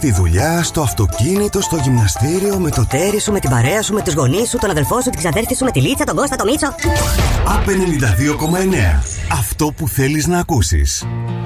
Στη δουλειά, στο αυτοκίνητο, στο γυμναστήριο, με το τέρι σου, με την παρέα σου, με τους γονείς σου, τον αδελφό σου, την ξαδέρφη σου, με τη Λίτσα, τον Κώστα, τον Μίτσο. ΑΠ 92,9. Αυτό που θέλεις να ακούσεις.